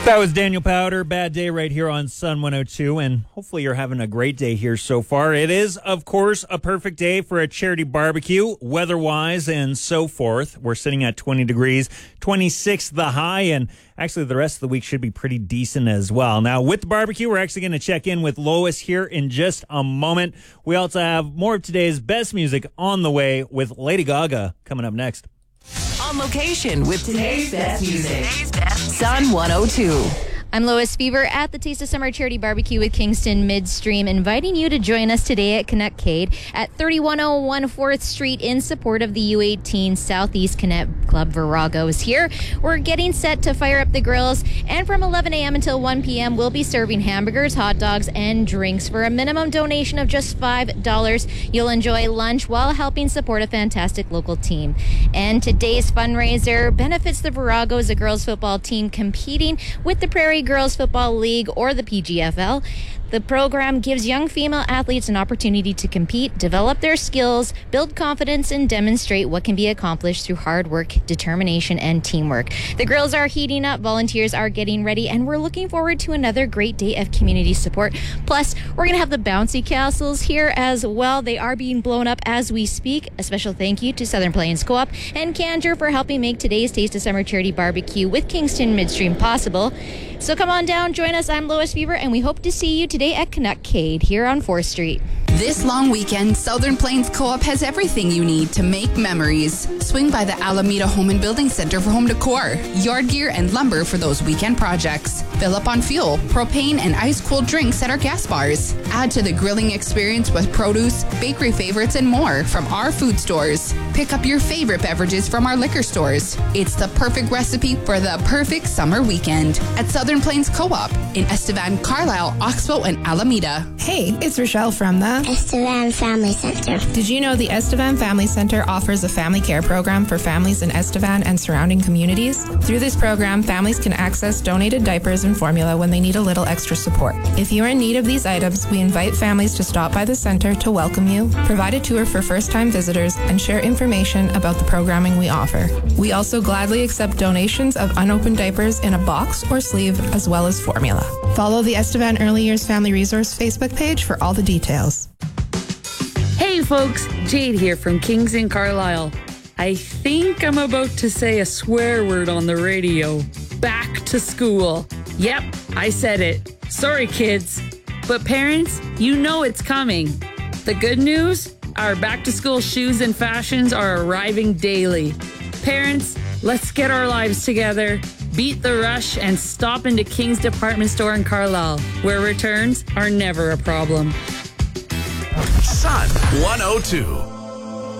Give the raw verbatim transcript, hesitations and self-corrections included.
That was Daniel Powder, Bad Day, right here on Sun one oh two, and hopefully you're having a great day here so far. It is, of course, a perfect day for a charity barbecue, weather-wise and so forth. We're sitting at twenty degrees, twenty-six the high, and actually the rest of the week should be pretty decent as well. Now, with the barbecue, we're actually going to check in with Lois here in just a moment. We also have more of today's best music on the way with Lady Gaga coming up next. On location with today's best music. Sun one oh two. I'm Lois Fever at the Taste of Summer Charity Barbecue with Kingston Midstream, inviting you to join us today at Canuckade at thirty-one oh one fourth Street in support of the U eighteen Southeast Connect Club Viragos here. We're getting set to fire up the grills, and from eleven a.m. until one p.m. we'll be serving hamburgers, hot dogs, and drinks for a minimum donation of just five dollars. You'll enjoy lunch while helping support a fantastic local team. And today's fundraiser benefits the Viragos, a girls football team competing with the Prairie Girls Football League or the P G F L. The program gives young female athletes an opportunity to compete, develop their skills, build confidence, and demonstrate what can be accomplished through hard work, determination, and teamwork. The girls are heating up, volunteers are getting ready, and we're looking forward to another great day of community support. Plus, we're going to have the bouncy castles here as well. They are being blown up as we speak. A special thank you to Southern Plains Co-op and Cantor for helping make today's Taste of Summer Charity Barbecue with Kingston Midstream possible. So come on down, join us. I'm Lois Fever, and we hope to see you today at Canuckade here on fourth Street. This long weekend, Southern Plains Co-op has everything you need to make memories. Swing by the Alameda Home and Building Center for home decor, yard gear, and lumber for those weekend projects. Fill up on fuel, propane, and ice-cold drinks at our gas bars. Add to the grilling experience with produce, bakery favorites, and more from our food stores. Pick up your favorite beverages from our liquor stores. It's the perfect recipe for the perfect summer weekend at Southern Plains Co-op in Estevan, Carlisle, Oxbow, and Alameda. Hey, it's Rochelle from the Estevan Family Center. Did you know the Estevan Family Center offers a family care program for families in Estevan and surrounding communities? Through this program, families can access donated diapers and formula when they need a little extra support. If you're in need of these items, we invite families to stop by the center to welcome you, provide a tour for first-time visitors, and share information about the programming we offer. We also gladly accept donations of unopened diapers in a box or sleeve, as well as formula. Follow the Estevan Early Years Family Resource Facebook page for all the details. Hey folks, Jade here from Kings in Carlisle. I think I'm about to say a swear word on the radio. Back to school. Yep, I said it. Sorry kids. But parents, you know it's coming. The good news? Our back to school shoes and fashions are arriving daily. Parents, let's get our lives together, beat the rush, and stop into King's Department Store in Carlisle, where returns are never a problem. Sun one oh two.